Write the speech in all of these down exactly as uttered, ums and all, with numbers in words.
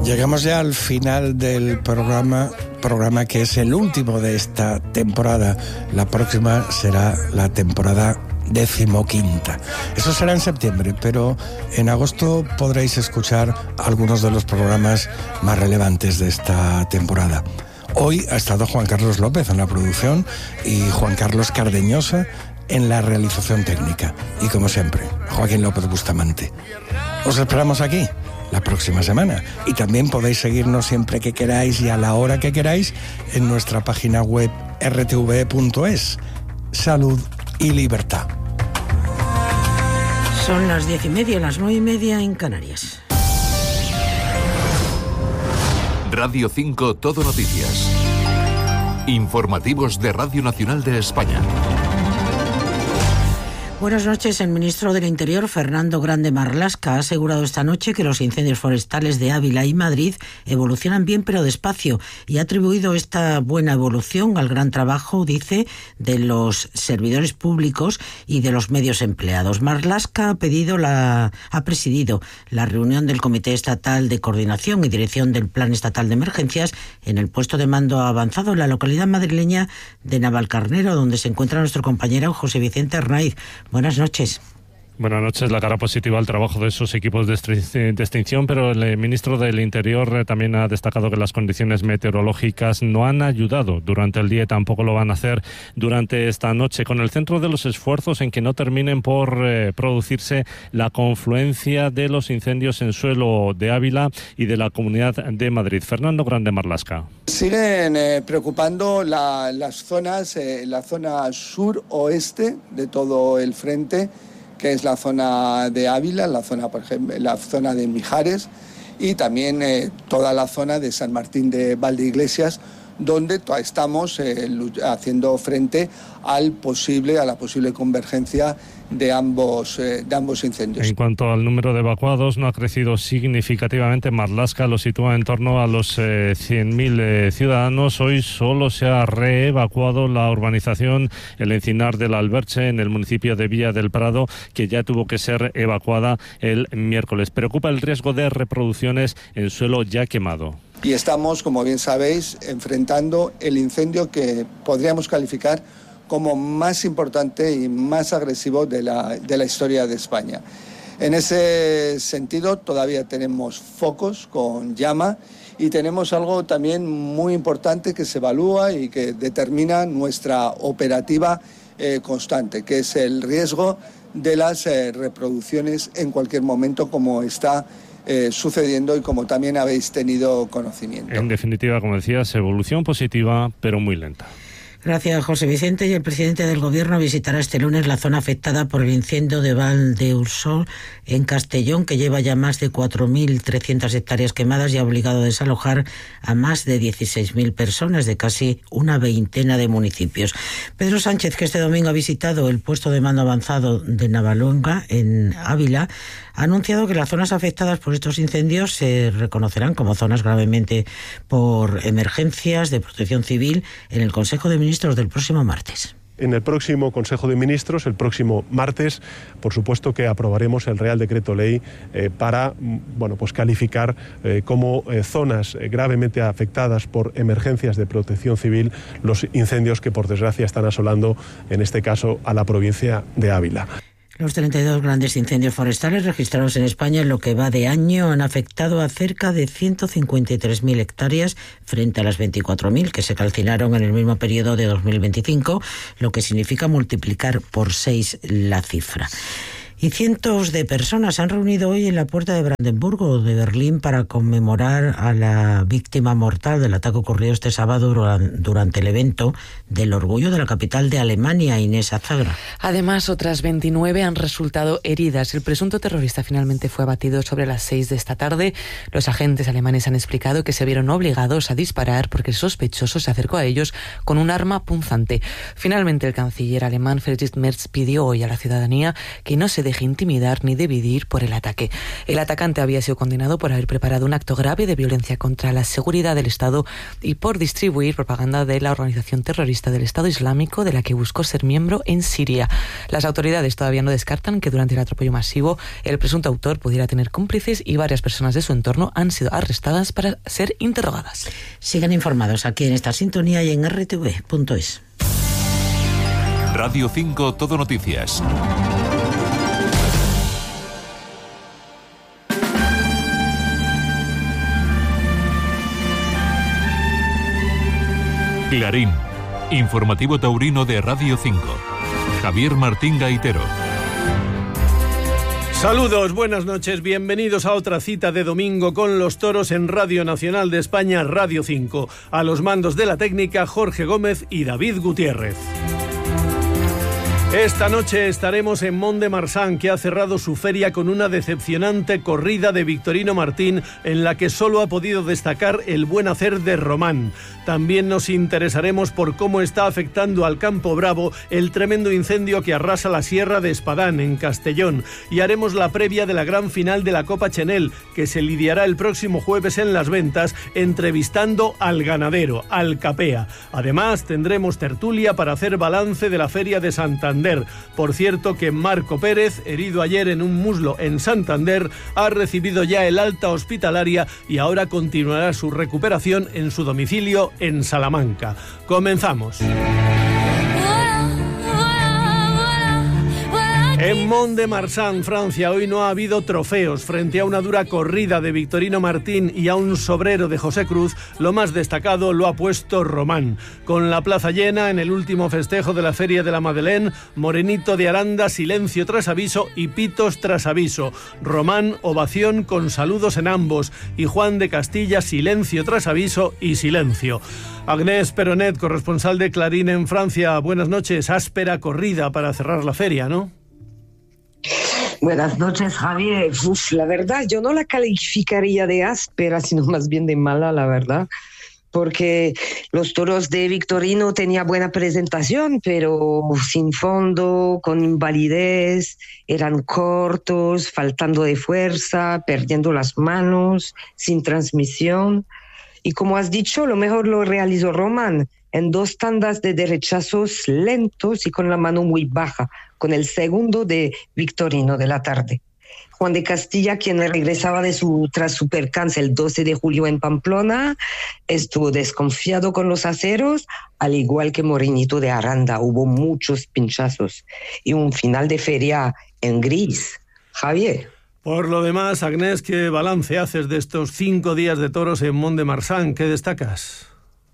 Llegamos ya al final del programa, programa que es el último de esta temporada. La próxima será la temporada decimoquinta. Eso será en septiembre, pero en agosto podréis escuchar algunos de los programas más relevantes de esta temporada. Hoy ha estado Juan Carlos López en la producción y Juan Carlos Cardeñosa en la realización técnica. Y como siempre, Joaquín López Bustamante. Os esperamos aquí la próxima semana. Y también podéis seguirnos siempre que queráis y a la hora que queráis en nuestra página web erre te ve punto es. Salud y libertad. Son las diez y media, las nueve y media en Canarias. Radio cinco Todo Noticias. Informativos de Radio Nacional de España. Buenas noches. El ministro del Interior, Fernando Grande Marlaska, ha asegurado esta noche que los incendios forestales de Ávila y Madrid evolucionan bien pero despacio y ha atribuido esta buena evolución al gran trabajo, dice, de los servidores públicos y de los medios empleados. Marlaska ha, pedido la, ha presidido la reunión del Comité Estatal de Coordinación y Dirección del Plan Estatal de Emergencias en el puesto de mando avanzado en la localidad madrileña de Navalcarnero, donde se encuentra nuestro compañero José Vicente Arnaiz. Buenas noches. Buenas noches. La cara positiva al trabajo de esos equipos de extinción, pero el ministro del Interior también ha destacado que las condiciones meteorológicas no han ayudado durante el día y tampoco lo van a hacer durante esta noche, con el centro de los esfuerzos en que no terminen por eh, producirse la confluencia de los incendios en suelo de Ávila y de la Comunidad de Madrid. Fernando Grande Marlaska. Siguen eh, preocupando la, las zonas, eh, la zona sur-oeste de todo el frente, que es la zona de Ávila, la zona, por ejemplo, la zona de Mijares y también eh, toda la zona de San Martín de Valdeiglesias, donde estamos eh, haciendo frente al posible, a la posible convergencia de ambos, eh, de ambos incendios. En cuanto al número de evacuados, no ha crecido significativamente. Marlaska lo sitúa en torno a los eh, cien mil eh, ciudadanos. Hoy solo se ha reevacuado la urbanización El Encinar del Alberche, en el municipio de Villa del Prado, que ya tuvo que ser evacuada el miércoles. Preocupa el riesgo de reproducciones en suelo ya quemado. Y estamos, como bien sabéis, enfrentando el incendio que podríamos calificar como más importante y más agresivo de la, de la historia de España. En ese sentido, todavía tenemos focos con llama y tenemos algo también muy importante que se evalúa y que determina nuestra operativa eh, constante, que es el riesgo de las eh, reproducciones en cualquier momento, como está Eh, sucediendo y como también habéis tenido conocimiento. En definitiva, como decías, evolución positiva, pero muy lenta. Gracias, José Vicente. Y el presidente del Gobierno visitará este lunes la zona afectada por el incendio de Val de Ursol en Castellón, que lleva ya más de cuatro mil trescientas hectáreas quemadas y ha obligado a desalojar a más de dieciséis mil personas de casi una veintena de municipios. Pedro Sánchez, que este domingo ha visitado el puesto de mando avanzado de Navalonga, en Ávila, ha anunciado que las zonas afectadas por estos incendios se reconocerán como zonas gravemente por emergencias de protección civil en el Consejo de Ministros del próximo martes. En el próximo Consejo de Ministros, el próximo martes, por supuesto que aprobaremos el Real Decreto Ley eh, para bueno, pues calificar eh, como eh, zonas eh, gravemente afectadas por emergencias de protección civil los incendios que por desgracia están asolando, en este caso, a la provincia de Ávila. Los treinta y dos grandes incendios forestales registrados en España en lo que va de año han afectado a cerca de ciento cincuenta y tres mil hectáreas frente a las veinticuatro mil que se calcinaron en el mismo periodo de dos mil veinticinco, lo que significa multiplicar por seis la cifra. Y cientos de personas se han reunido hoy en la puerta de Brandenburgo de Berlín para conmemorar a la víctima mortal del ataque ocurrido este sábado durante el evento del orgullo de la capital de Alemania, Inés Azagra. Además, otras veintinueve han resultado heridas. El presunto terrorista finalmente fue abatido sobre las seis de esta tarde. Los agentes alemanes han explicado que se vieron obligados a disparar porque el sospechoso se acercó a ellos con un arma punzante. Finalmente, el canciller alemán Friedrich Merz pidió hoy a la ciudadanía que no se deje intimidar ni dividir por el ataque. El atacante había sido condenado por haber preparado un acto grave de violencia contra la seguridad del Estado y por distribuir propaganda de la organización terrorista del Estado Islámico, de la que buscó ser miembro en Siria. Las autoridades todavía no descartan que durante el atropello masivo el presunto autor pudiera tener cómplices y varias personas de su entorno han sido arrestadas para ser interrogadas. Sigan informados aquí en esta sintonía y en erre te ve punto es. Radio cinco Todo Noticias. Clarín, informativo taurino de Radio cinco. Javier Martín Gaitero. Saludos, buenas noches, bienvenidos a otra cita de domingo con los toros en Radio Nacional de España, Radio cinco. A los mandos de la técnica, Jorge Gómez y David Gutiérrez. Esta noche estaremos en Mont-de-Marsan, que ha cerrado su feria con una decepcionante corrida de Victorino Martín, en la que solo ha podido destacar el buen hacer de Román. También nos interesaremos por cómo está afectando al Campo Bravo el tremendo incendio que arrasa la Sierra de Espadán, en Castellón. Y haremos la previa de la gran final de la Copa Chenel, que se lidiará el próximo jueves en Las Ventas, entrevistando al ganadero, al Capea. Además, tendremos tertulia para hacer balance de la Feria de Santander. Por cierto que Marco Pérez, herido ayer en un muslo en Santander, ha recibido ya el alta hospitalaria y ahora continuará su recuperación en su domicilio en Salamanca. Comenzamos. En Mont-de-Marsan, Francia, hoy no ha habido trofeos. Frente a una dura corrida de Victorino Martín y a un sobrero de José Cruz, lo más destacado lo ha puesto Román. Con la plaza llena, en el último festejo de la Feria de la Madeleine, Morenito de Aranda, silencio tras aviso y pitos tras aviso. Román, ovación con saludos en ambos. Y Juan de Castilla, silencio tras aviso y silencio. Agnès Peronet, corresponsal de Clarín en Francia, buenas noches. Áspera corrida para cerrar la feria, ¿no? Buenas noches, Javier. Uf, la verdad, yo no la calificaría de áspera, sino más bien de mala, la verdad, porque los toros de Victorino tenían buena presentación, pero sin fondo, con invalidez, eran cortos, faltando de fuerza, perdiendo las manos, sin transmisión. Y como has dicho, lo mejor lo realizó Román, en dos tandas de derechazos lentos y con la mano muy baja, con el segundo de Victorino de la tarde. Juan de Castilla, quien regresaba de su, tras su percance el doce de julio en Pamplona, estuvo desconfiado con los aceros, al igual que Morenito de Aranda. Hubo muchos pinchazos y un final de feria en gris. Javier. Por lo demás, Agnès, ¿qué balance haces de estos cinco días de toros en Mont-de-Marsan? ¿Qué destacas?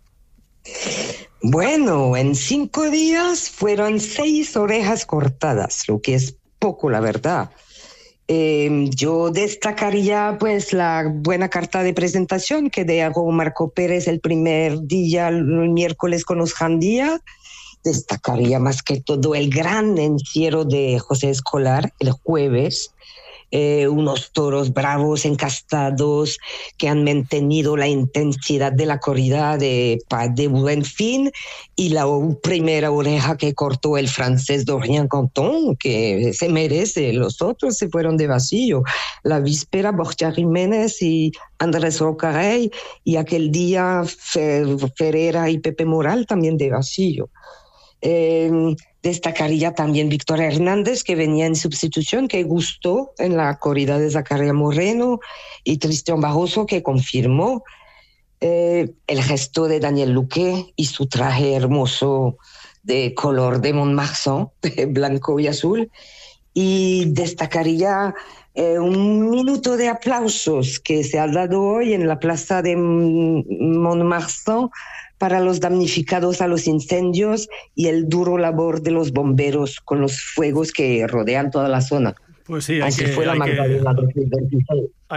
Bueno, en cinco días fueron seis orejas cortadas, lo que es poco, la verdad. Eh, yo destacaría pues la buena carta de presentación que dejó Marco Pérez el primer día, el miércoles con los Jandía. Destacaría más que todo el gran encierro de José Escolar el jueves. Eh, unos toros bravos, encastados, que han mantenido la intensidad de la corrida de, de buen fin, y la primera oreja que cortó el francés Dorian Canton, que se merece. Los otros se fueron de vacío. La víspera, Borja Jiménez y Andrés Rocarey, y aquel día Ferreira y Pepe Moral también de vacío. Eh, destacaría también Víctor Hernández, que venía en sustitución, que gustó en la corrida de Zacarías Moreno, y Cristian Barroso, que confirmó eh, el gesto de Daniel Luque y su traje hermoso de color de Mont-de-Marsan, blanco y azul. Y destacaría eh, un minuto de aplausos que se ha dado hoy en la plaza de Mont-de-Marsan para los damnificados a los incendios y el duro labor de los bomberos con los fuegos que rodean toda la zona. Pues sí, hay Así que, fue la hay Magdalena que... dos mil veintiséis.